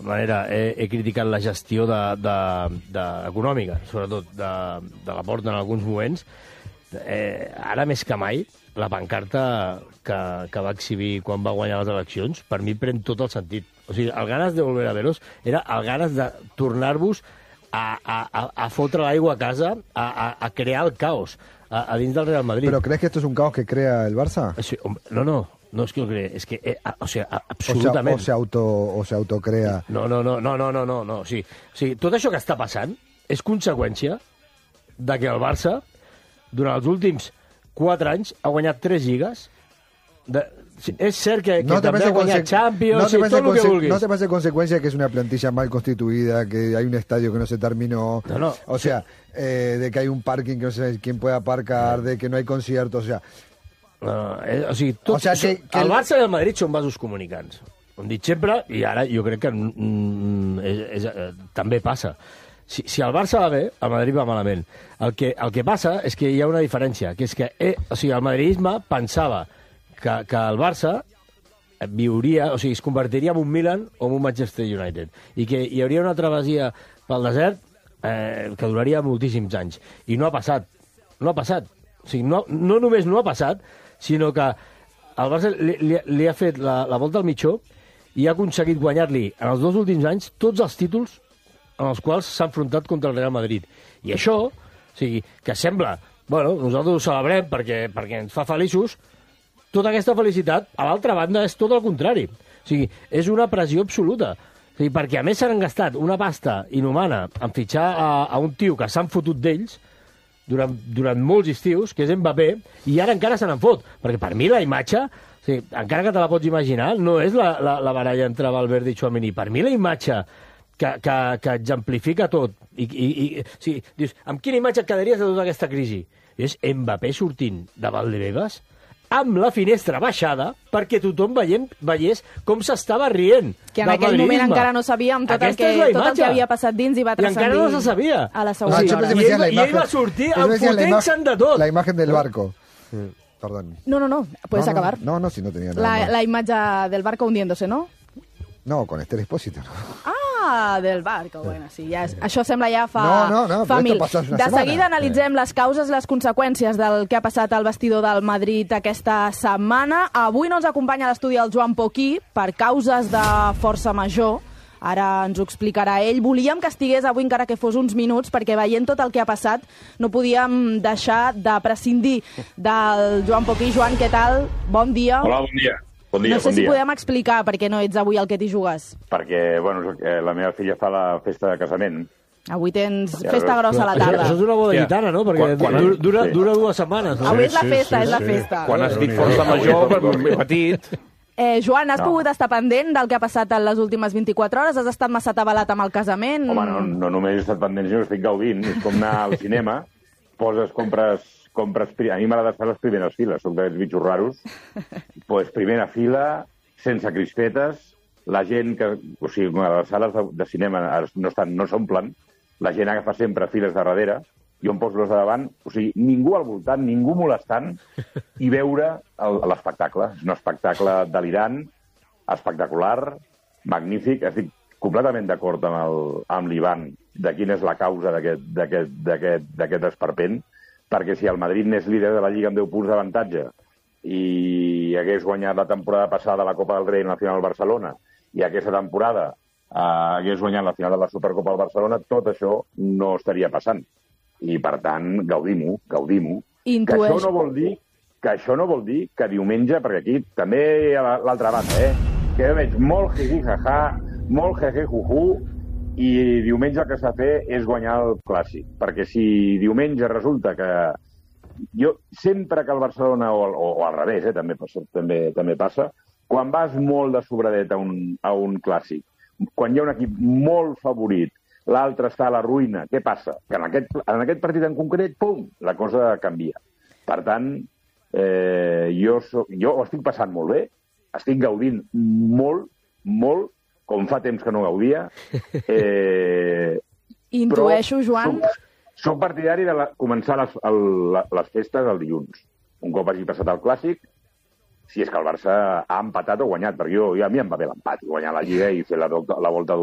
manera he criticat la gestió econòmica, sobretot de la Porta en alguns moments, ara més que mai, la pancarta que va exhibir quan va guanyar les eleccions, per mi pren tot el sentit. O sigui, el ganes de volver a veros era el ganes de tornar-vos a fotre l'aigua a casa, a crear el caos a dins del Real Madrid. ¿Pero crees que esto es un caos que crea el Barça? Sí, no es que lo cree, es que, o sea, absolutament. O se autocrea. No. O sigui, tot això que està passant és conseqüència de que el Barça, durant els últims 4 anys, ha guanyat 3 lligues. Es cert que també ha guanyat Champions y todo lo que vulguis. ¿No te parece consecuencia que es una plantilla mal constituida, que hay un estadio que no se terminó? No. O sea, de que hay un parking que no sé quién puede aparcar, de que no hay conciertos, o sea... o sigui, el Barça i el Madrid són vasos comunicants. Ho hem dit sempre, i ara jo crec que també passa. Si el Barça va bé, el Madrid va malament. El que passa és que hi ha una diferència, que és que el madridisme pensava que el Barça viuria, o sigui, es convertiria en un Milan o en un Manchester United, i que hi hauria una travessia pel desert que duraria moltíssims anys. I no ha passat. No ha passat. O sigui, no només no ha passat, sinó que el Barça li ha fet la volta al mitjó i ha aconseguit guanyar-li en els 2 últims anys tots els títols en els quals s'ha enfrontat contra el Real Madrid. I això, o sigui, que sembla... Bueno, nosaltres ho celebrem perquè ens fa feliços. Tota aquesta felicitat, a l'altra banda, és tot el contrari. O sigui, és una pressió absoluta. O sigui, perquè a més s'han gastat una pasta inhumana en fitxar a un tio que s'han fotut d'ells durant molts estius, que és Mbappé, i ara encara se n'en fot. Perquè per mi la imatge, o sigui, encara que te la pots imaginar, no és la baralla entre Valverde i Tchouaméni. Per mi la imatge que exemplifica tot, o sigui, dius, amb quina imatge et quedaries de tota aquesta crisi? És Mbappé sortint de Valdebebas amb la finestra baixada perquè tothom veiés com s'estava rient. Que en aquell moment encara no sabíem tot el que havia passat dins i va transcendir. I encara no se sabia. A la segona. I ell va sortir empotent-se'n de tot. La imagen del barco. Perdón. No, puedes acabar. No, si no tenía nada. La imatge del barco hundiéndose, ¿no? No, con Esther Expósito. Del barco, bueno, sí, això sembla ja fa mil. De seguida analitzem les causes, les conseqüències del que ha passat al vestidor del Madrid aquesta setmana. Avui no ens acompanya a l'estudi el Joan Poquí per causes de força major. Ara ens ho explicarà ell. Volíem que estigués avui encara que fos uns minuts, perquè veient tot el que ha passat no podíem deixar de prescindir del Joan Poquí. Joan, què tal? Bon dia. Hola, bon dia. No sé si podem explicar per què no ets avui al que t'hi jugues. Perquè, bueno, la meva filla fa la festa de casament. Avui tens festa grossa a la tarda. Això és una boda gitana, no? Perquè dura 2 setmanes. No? Avui és la festa, és la festa. Quan has dit força major, petit... Joan, has pogut estar pendent del que ha passat en les últimes 24 hores? Has estat massa atabalat amb el casament? Home, no només he estat pendent, sinó estic gaudint. És com anar al cinema, compres... A mi m'agrada estar a les primeres files, soc d'aquests bitxos raros. Pues primera fila, sense crispetes, la gent que... O sigui, les sales de cinema no s'omplen, la gent agafa sempre files de darrere, jo em poso les de davant, o sigui, ningú al voltant, ningú molestant, i veure l'espectacle. És un espectacle delirant, espectacular, magnífic. Estic completament d'acord amb l'Ivan de quina és la causa d'aquest esperpent, perquè si el Madrid n'és líder de la Lliga amb 10 punts d'avantatge i hagués guanyat la temporada passada la Copa del Rei en la final del Barcelona i aquesta temporada hagués guanyat la final de la Supercopa del Barcelona, tot això no estaria passant. I, per tant, gaudim-ho. Que això no vol dir que diumenge, perquè aquí també a l'altra banda, que jo veig molt jiji-jaja, molt jeje-juju, i diumenge el que s'ha de fer és guanyar el Clàssic, perquè si diumenge resulta que... Jo, sempre que el Barcelona, o al revés, també passa, quan vas molt de sobradet a un Clàssic, quan hi ha un equip molt favorit, l'altre està a la ruïna, què passa? Que en aquest partit en concret, pum, la cosa canvia. Per tant, jo ho estic passant molt bé, estic gaudint molt, com fa temps que no gaudia. Intueixo, Joan? Soc partidari de començar les festes el dilluns. Un cop hagi passat el Clàssic, si és que el Barça ha empatat o guanyat, perquè a mi em va bé l'empat, guanyar la Lliga i fer la volta